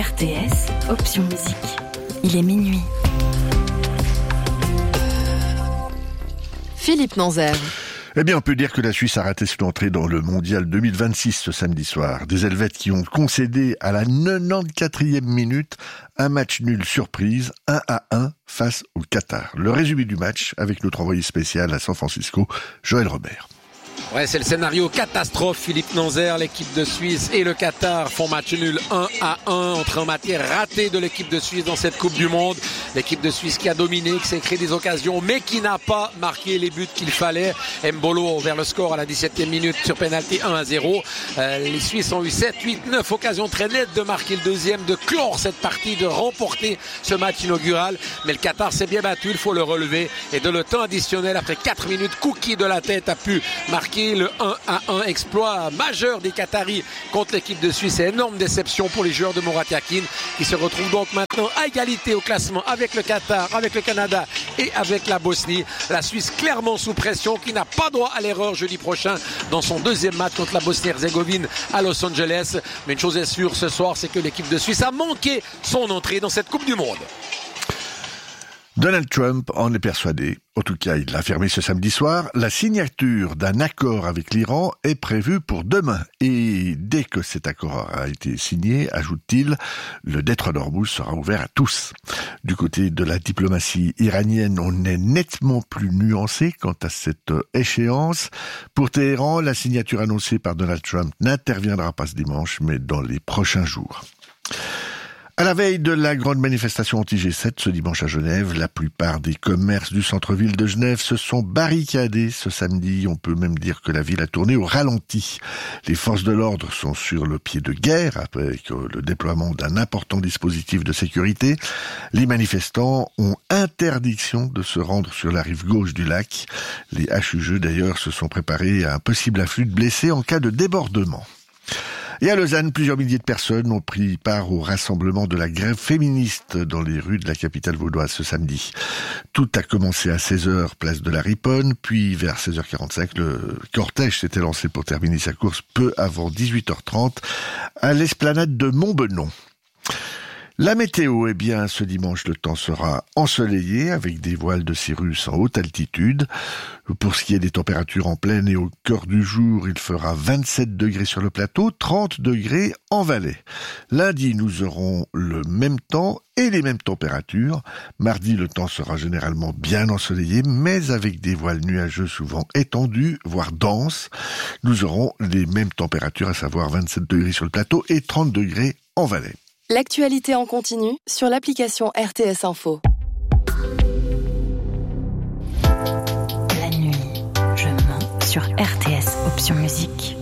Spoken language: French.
RTS, option musique. Il est minuit. Philippe Nanzer. Eh bien, on peut dire que la Suisse a raté son entrée dans le mondial 2026 ce samedi soir. Des Helvètes qui ont concédé à la 94e minute un match nul surprise, 1-1 face au Qatar. Le résumé du match avec notre envoyé spécial à San Francisco, Joël Robert. Ouais, c'est le scénario catastrophe. Philippe Nanzer, l'équipe de Suisse et le Qatar font match nul 1-1. Entrée en matière ratée de l'équipe de Suisse dans cette Coupe du Monde. L'équipe de Suisse qui a dominé, qui s'est créé des occasions, mais qui n'a pas marqué les buts qu'il fallait. Mbolo vers le score à la 17e minute sur pénalty 1-0. Les Suisses ont eu 7, 8, 9 occasions très nettes de marquer le deuxième, de clore cette partie, de remporter ce match inaugural. Mais le Qatar s'est bien battu, il faut le relever. Et de le temps additionnel, après 4 minutes, Kouki de la tête a pu marquer le 1-1, exploit majeur des Qataris contre l'équipe de Suisse. C'est énorme déception pour les joueurs de Murat Yakin qui se retrouvent donc maintenant à égalité au classement avec le Qatar, avec le Canada et avec la Bosnie. La Suisse clairement sous pression, qui n'a pas droit à l'erreur jeudi prochain dans son deuxième match contre la Bosnie-Herzégovine à Los Angeles. Mais une chose est sûre ce soir, c'est que l'équipe de Suisse a manqué son entrée dans cette Coupe du Monde. Donald Trump en est persuadé. En tout cas, il l'a affirmé ce samedi soir. La signature d'un accord avec l'Iran est prévue pour demain. Et dès que cet accord a été signé, ajoute-t-il, le détroit d'Ormuz sera ouvert à tous. Du côté de la diplomatie iranienne, on est nettement plus nuancé quant à cette échéance. Pour Téhéran, la signature annoncée par Donald Trump n'interviendra pas ce dimanche, mais dans les prochains jours. À la veille de la grande manifestation anti-G7 ce dimanche à Genève, la plupart des commerces du centre-ville de Genève se sont barricadés ce samedi. On peut même dire que la ville a tourné au ralenti. Les forces de l'ordre sont sur le pied de guerre avec le déploiement d'un important dispositif de sécurité. Les manifestants ont interdiction de se rendre sur la rive gauche du lac. Les HUGE d'ailleurs se sont préparés à un possible afflux de blessés en cas de débordement. Et à Lausanne, plusieurs milliers de personnes ont pris part au rassemblement de la grève féministe dans les rues de la capitale vaudoise ce samedi. Tout a commencé à 16h, place de la Riponne, puis vers 16h45, le cortège s'était lancé pour terminer sa course peu avant 18h30 à l'esplanade de Montbenon. La météo, eh bien, ce dimanche, le temps sera ensoleillé avec des voiles de cirrus en haute altitude. Pour ce qui est des températures en plaine et au cœur du jour, il fera 27 degrés sur le plateau, 30 degrés en vallée. Lundi, nous aurons le même temps et les mêmes températures. Mardi, le temps sera généralement bien ensoleillé, mais avec des voiles nuageux souvent étendues, voire denses. Nous aurons les mêmes températures, à savoir 27 degrés sur le plateau et 30 degrés en vallée. L'actualité en continu sur l'application RTS Info. La nuit, je mens sur RTS, option musique.